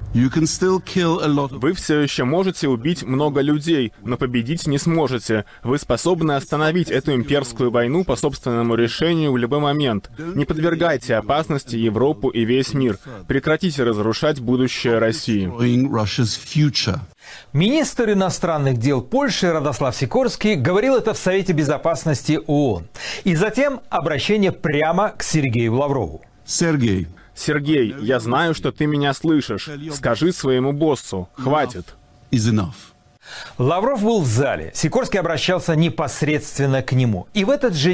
Вы все еще можете убить много людей, но победить не сможете. Вы способны остановить эту имперскую войну по собственному решению в любой момент. Не подвергайте опасности Европу и весь мир. Прекратите разрушать будущее России. Министр иностранных дел Польши Радослав Сикорский говорил это в Совете Безопасности ООН. И затем обращение прямо к Сергею Лаврову. Сергей, я знаю, что ты меня слышишь. Скажи своему боссу, хватит. Лавров был в зале. Сикорский обращался непосредственно к нему. И в этот же